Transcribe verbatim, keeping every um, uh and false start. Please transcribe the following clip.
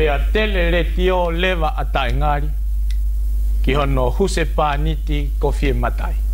Pea tele re tio leva atai ngari. Ki hono huse pāniti kofie matai.